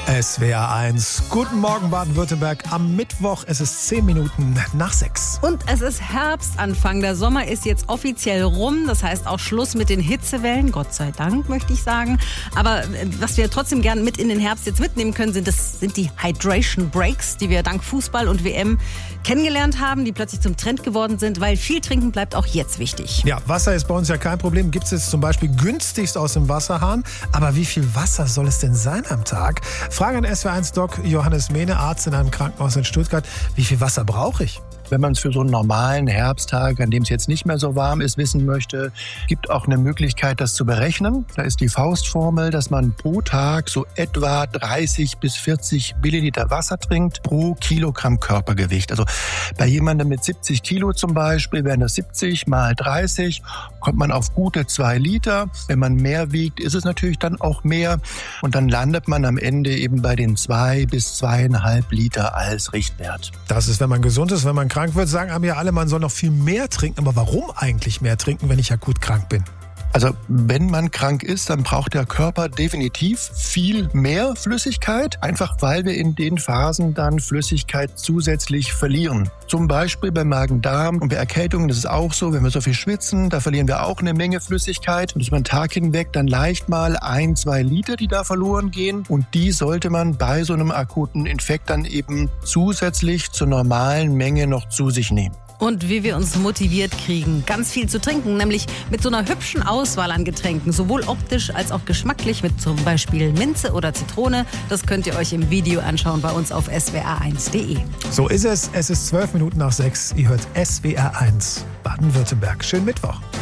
SWR 1. Guten Morgen Baden-Württemberg. Am Mittwoch, es ist 10 Minuten nach 6. Und es ist Herbstanfang. Der Sommer ist jetzt offiziell rum. Das heißt auch Schluss mit den Hitzewellen. Gott sei Dank, möchte ich sagen. Aber was wir trotzdem gern mit in den Herbst jetzt mitnehmen können, sind die Hydration Breaks, die wir dank Fußball und WM kennengelernt haben, die plötzlich zum Trend geworden sind, weil viel trinken bleibt auch jetzt wichtig. Ja, Wasser ist bei uns ja kein Problem. Gibt es jetzt zum Beispiel günstigst aus dem Wasserhahn. Aber wie viel Wasser soll es denn sein am Tag? Frage an SWR1-Doc Johannes Mehne, Arzt in einem Krankenhaus in Stuttgart. Wie viel Wasser brauche ich? Wenn man es für so einen normalen Herbsttag, an dem es jetzt nicht mehr so warm ist, wissen möchte, gibt auch eine Möglichkeit, das zu berechnen. Da ist die Faustformel, dass man pro Tag so etwa 30 bis 40 Milliliter Wasser trinkt pro Kilogramm Körpergewicht. Also bei jemandem mit 70 Kilo zum Beispiel wären das 70 mal 30, kommt man auf gute 2 Liter. Wenn man mehr wiegt, ist es natürlich dann auch mehr. Und dann landet man am Ende eben bei den 2 bis 2,5 Liter als Richtwert. Das ist, wenn man gesund ist, wenn man krank wird, sagen einem ja alle, man soll noch viel mehr trinken. Aber warum eigentlich mehr trinken, wenn ich akut krank bin? Also wenn man krank ist, dann braucht der Körper definitiv viel mehr Flüssigkeit, einfach weil wir in den Phasen dann Flüssigkeit zusätzlich verlieren. Zum Beispiel bei Magen-Darm und bei Erkältungen, das ist auch so, wenn wir so viel schwitzen, da verlieren wir auch eine Menge Flüssigkeit. Und das ist über den Tag hinweg dann leicht mal 1-2 Liter, die da verloren gehen. Und die sollte man bei so einem akuten Infekt dann eben zusätzlich zur normalen Menge noch zu sich nehmen. Und wie wir uns motiviert kriegen, ganz viel zu trinken, nämlich mit so einer hübschen Auswahl an Getränken, sowohl optisch als auch geschmacklich, mit zum Beispiel Minze oder Zitrone. Das könnt ihr euch im Video anschauen bei uns auf swr1.de. So ist es. Es ist 12 Minuten nach 6. Ihr hört SWR 1 Baden-Württemberg. Schönen Mittwoch.